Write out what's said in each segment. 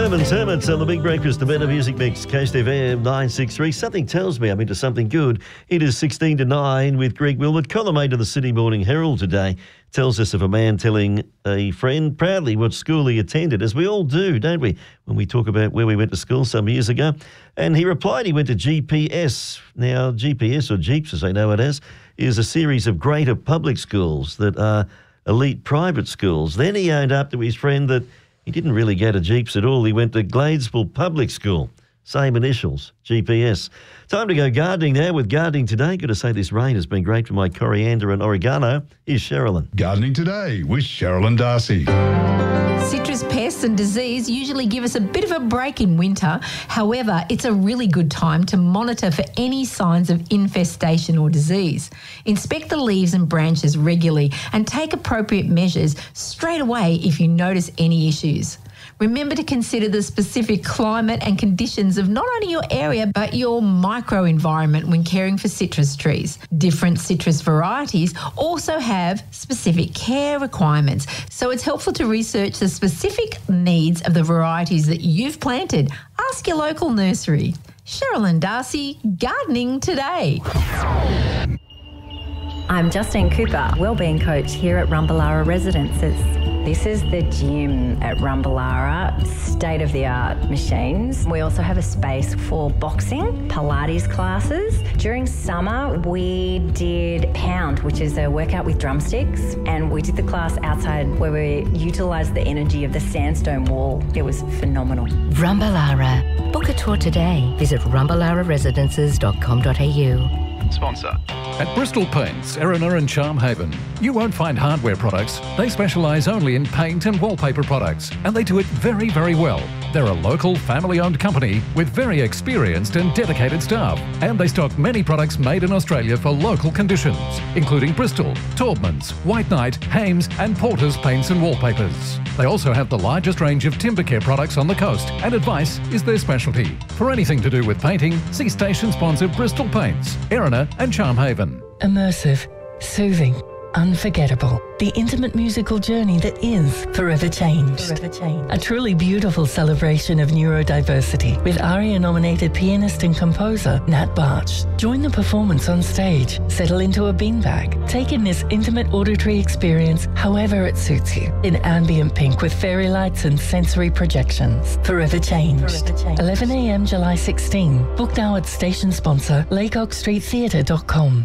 Herman's Hermits on the Big Breakfast, the Better Music Mix, Coast FM 963. Something tells me I'm into something good. It is 16 to 9 with Greg Wilmot. Column made to the Sydney Morning Herald today tells us of a man telling a friend proudly what school he attended, as we all do, don't we, when we talk about where we went to school some years ago. And he replied he went to GPS. Now, GPS, or Jeeps as they know it as, is a series of greater public schools that are elite private schools. Then he owned up to his friend that he didn't really go to Jeeps at all. He went to Gladesville Public School. Same initials, GPS. Time to go gardening now with Gardening Today. Got to say this rain has been great for my coriander and oregano. Here's Sherilyn. Gardening Today with Sherilyn Darcy. Citrus pests and disease usually give us a bit of a break in winter. However, it's a really good time to monitor for any signs of infestation or disease. Inspect the leaves and branches regularly and take appropriate measures straight away if you notice any issues. Remember to consider the specific climate and conditions of not only your area but your microenvironment when caring for citrus trees. Different citrus varieties also have specific care requirements, so it's helpful to research the specific needs of the varieties that you've planted. Ask your local nursery. Sherilyn Darcy, Gardening Today. I'm Justine Cooper, Wellbeing Coach here at Rumballara Residences. This is the gym at Rumballara, state-of-the-art machines. We also have a space for boxing, Pilates classes. During summer, we did Pound, which is a workout with drumsticks, and we did the class outside where we utilised the energy of the sandstone wall. It was phenomenal. Rumballara. Book a tour today. Visit rumballararesidences.com.au. Sponsor. At Bristol Paints, Erina and Charmhaven, you won't find hardware products. They specialise only in paint and wallpaper products, and they do it very, very well. They're a local, family-owned company with very experienced and dedicated staff, and they stock many products made in Australia for local conditions, including Bristol, Taubmans, White Knight, Hames and Porter's paints and wallpapers. They also have the largest range of timber care products on the coast, and advice is their specialty. For anything to do with painting, see station sponsor Bristol Paints, Erina and Charmhaven. Immersive, soothing, unforgettable. The intimate musical journey that is Forever Changed. A truly beautiful celebration of neurodiversity with ARIA-nominated pianist and composer Nat Barch. Join the performance on stage, settle into a beanbag, take in this intimate auditory experience however it suits you, in ambient pink with fairy lights and sensory projections. Forever Changed. 11 a.m. July 16. Book now at station sponsor lakeoakstreettheatre.com.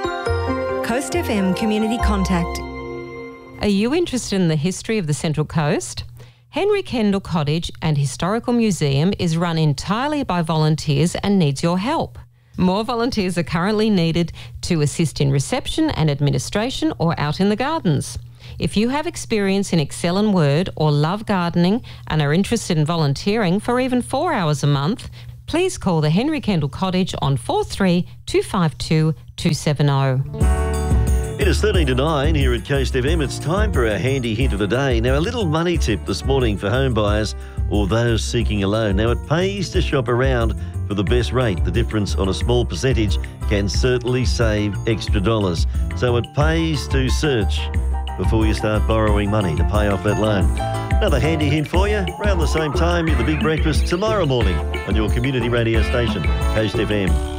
Coast FM Community Contact. Are you interested in the history of the Central Coast? Henry Kendall Cottage and Historical Museum is run entirely by volunteers and needs your help. More volunteers are currently needed to assist in reception and administration or out in the gardens. If you have experience in Excel and Word or love gardening and are interested in volunteering for even 4 hours a month, please call the Henry Kendall Cottage on 43 252 270. It is 13 to 9 here at Coast FM. It's time for our handy hint of the day. Now, a little money tip this morning for home buyers or those seeking a loan. Now, it pays to shop around for the best rate. The difference on a small percentage can certainly save extra dollars. So it pays to search before you start borrowing money to pay off that loan. Another handy hint for you, around the same time with the Big Breakfast tomorrow morning on your community radio station, Coast FM.